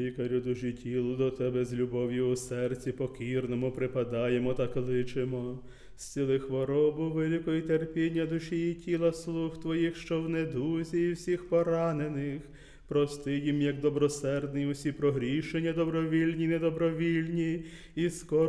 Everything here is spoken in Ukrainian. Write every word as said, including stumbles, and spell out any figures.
лікарю душі тілу, до тебе з любов'ю у серці покірному припадаємо та кличемо. Зціли хворобу, вилікуй терпіння душі і тіла слуг твоїх, що в недузі, і всіх поранених. Прости їм, як добросердний, усі прогрішення, добровільні, недобровільні, і скоро